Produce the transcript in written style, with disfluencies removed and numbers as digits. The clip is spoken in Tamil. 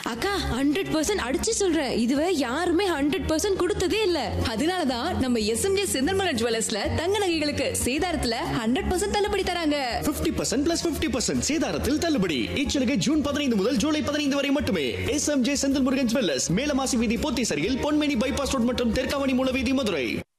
அக்கா 100% அடிச்சு சொல்றேன், இதுவரை யாருமே 100% கொடுத்ததே இல்ல. அதனாலதான் நம்ம எஸ்எம்ஜே செந்தல்மலர் ஜுவல்லர்ஸ்ல தங்க நகைகளுக்கு சேதாரத்துல 100% தள்ளுபடி தராங்க. 50% plus 50% சேதாரத்தில் தள்ளுபடி. இச்சலுகை ஜூன் 15 முதல் ஜூலை 15 வரை மட்டுமே. எஸ்எம்ஜே செந்தில் முருகன் ஜுவல்லர்ஸ், மேலமாசி வீதி, போத்தீசரியில், பொன்மேனி பைபாஸ் ரோட் மற்றும் தெற்காவணி மூலவீதி, மதுரை.